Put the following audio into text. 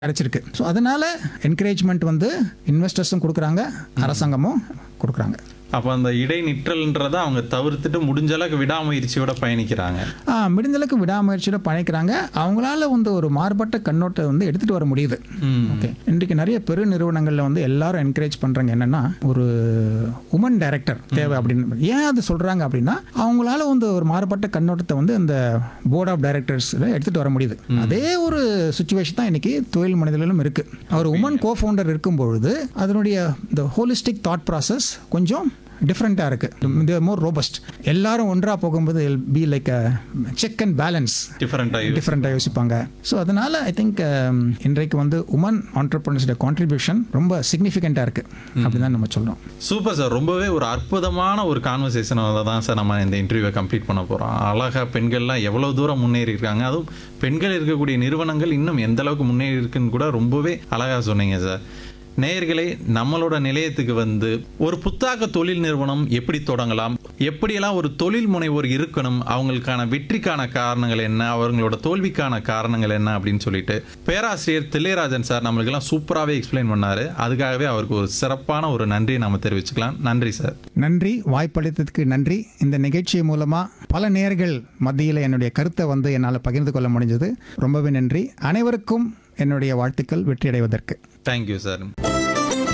கிடைச்சிருக்கு. ஸோ அதனால என்கரேஜ்மெண்ட் வந்து இன்வெஸ்டர்ஸும் கொடுக்குறாங்க, அரசாங்கமும் கொடுக்குறாங்க. அப்போ அந்த இடைநிற்றல்ன்றதை அவங்க தவிர்த்துட்டு முடிஞ்ச அளவுக்கு விடாமுயற்சியோட பயணிக்கிறாங்க. முடிஞ்சளவுக்கு விடாமுயற்சியோட பயணிக்கிறாங்க. அவங்களால வந்து ஒரு மாறுபட்ட கண்ணோட்டத்தை வந்து எடுத்துகிட்டு வர முடியுது. ஓகே, இன்றைக்கு நிறைய பெரு நிறுவனங்களில் வந்து எல்லாரும் என்கரேஜ் பண்ணுறாங்க என்னென்னா, ஒரு உமன் டைரக்டர் தேவை அப்படின்னு. ஏன் அது சொல்கிறாங்க அப்படின்னா, அவங்களால வந்து ஒரு மாறுபட்ட கண்ணோட்டத்தை வந்து இந்த போர்ட் ஆஃப் டைரக்டர்ஸில் எடுத்துகிட்டு வர முடியுது. அதே ஒரு சுச்சுவேஷன் தான் இன்றைக்கி தொழில் மனிதர்களும் இருக்குது. ஒரு உமன் கோ ஃபவுண்டர் இருக்கும்பொழுது அதனுடைய இந்த ஹோலிஸ்டிக் தாட் ப்ராசஸ் கொஞ்சம் டிஃப்ரெண்ட்டாக இருக்குது, மோர் ரோபஸ்ட். எல்லாரும் ஒன்றா போகும்போது be like check and balance, டிஃப்ரெண்ட்டாக யோசிப்பாங்க. ஸோ அதனால் ஐ திங்க் இன்றைக்கு வந்து உமன் ஆண்டர்பிரினர்ஸோட கான்ட்ரிபியூஷன் ரொம்ப சிக்னிஃபிகண்ட்டாக இருக்குது அப்படி தான் நம்ம சொல்கிறோம். சூப்பர் சார், ரொம்பவே ஒரு அற்புதமான ஒரு கான்வர்சேஷனாக தான் சார் நம்ம இந்த இன்டர்வியூவை கம்ப்ளீட் பண்ண போகிறோம். அழகாக பெண்கள்லாம் எவ்வளோ தூரம் முன்னேறி இருக்காங்க, அதுவும் பெண்கள் இருக்கக்கூடிய நிறுவனங்கள் இன்னும் எந்த அளவுக்கு முன்னேறி இருக்குன்னு கூட ரொம்பவே அழகாக சொன்னீங்க சார். நேயர்களே, நம்மளோட நிலையத்துக்கு வந்து ஒரு புத்தாக்க தொழில் நிறுவனம் எப்படி தொடங்கலாம், எப்படியெல்லாம் ஒரு தொழில் முனைவோர் இருக்கணும், அவங்களுக்கான வெற்றிக்கான காரணங்கள் என்ன, அவங்களோட தோல்விக்கான காரணங்கள் என்ன அப்படின்னு சொல்லிட்டு பேராசிரியர் தில்லைராஜன் சார் நம்மளுக்கெல்லாம் சூப்பராகவே எக்ஸ்பிளைன் பண்ணார். அதுக்காகவே அவருக்கு ஒரு சிறப்பான ஒரு நன்றியை நம்ம தெரிவிச்சுக்கலாம். நன்றி சார். நன்றி, வாய்ப்பளித்ததுக்கு நன்றி. இந்த நிகழ்ச்சி மூலமாக பல நேயர்கள் மத்தியில் என்னுடைய கருத்தை வந்து என்னால் பகிர்ந்து கொள்ள முடிஞ்சது. ரொம்பவே நன்றி. அனைவருக்கும் என்னுடைய வாழ்த்துக்கள் வெற்றியடைவதற்கு. Thank you sir.